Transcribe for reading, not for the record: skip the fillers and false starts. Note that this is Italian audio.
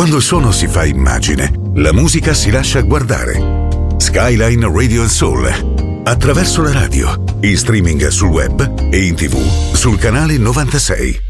Quando il suono si fa immagine, la musica si lascia guardare. Skyline Radio & Soul. Attraverso la radio, in streaming sul web e in TV sul canale 96.